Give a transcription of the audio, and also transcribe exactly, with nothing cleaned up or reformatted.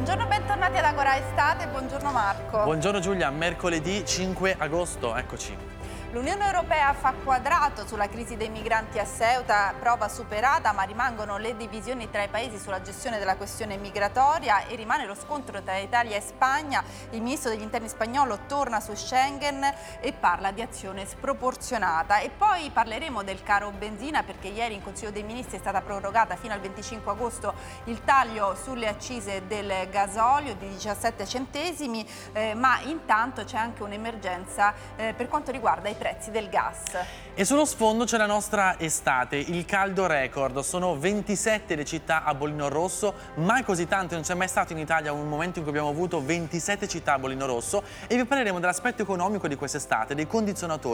Buongiorno, bentornati ad Agora Estate, buongiorno Marco. Buongiorno Giulia, mercoledì cinque agosto, eccoci. L'Unione Europea fa quadrato sulla crisi dei migranti a Ceuta, prova superata, ma rimangono le divisioni tra i paesi sulla gestione della questione migratoria e rimane lo scontro tra Italia e Spagna. Il ministro degli interni spagnolo torna su Schengen e parla di azione sproporzionata. E poi parleremo del caro benzina, perché ieri in Consiglio dei Ministri è stata prorogata fino al venticinque agosto il taglio sulle accise del gasolio di diciassette centesimi, eh, ma intanto c'è anche un'emergenza eh, per quanto riguarda i prezzi del gas. E sullo sfondo c'è la nostra estate, il caldo record. Sono ventisette le città a bollino rosso, mai così tante, non c'è mai stato in Italia un momento in cui abbiamo avuto ventisette città a bollino rosso, e vi parleremo dell'aspetto economico di quest'estate, dei condizionatori.